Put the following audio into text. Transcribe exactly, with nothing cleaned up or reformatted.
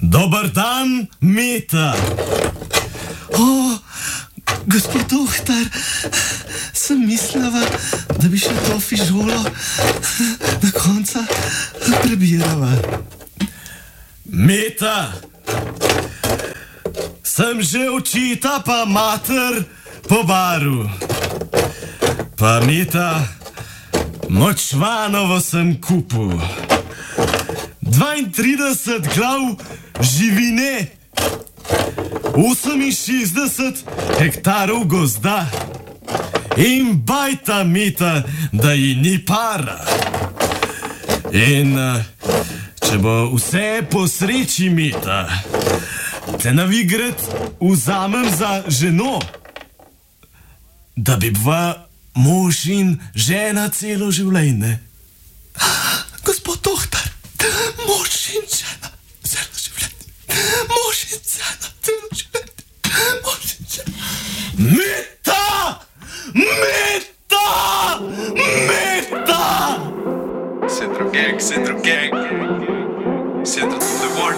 Dober dan, Meta. O, gospod doktor, sem mislila, da bi še to fižolo na konca prebirala. Meta, sem že očita pa mater po baru. Pa Meta, močvanovo sem kupil. dvaintrideset glav živine, oseminšestdeset hektarov gozda in bajta Meta, da ji ni para. In če bo vse po sreči, Meta, te navigrat vzamem za ženo, da bi bila mož in žena celo življenje. Gospod doktor, mož in žena celo življenje. Mož in žena celo življenje. Mož in žena. Meta! Meta! Meta! Centro Gang, Centro Gang. Centro to the world.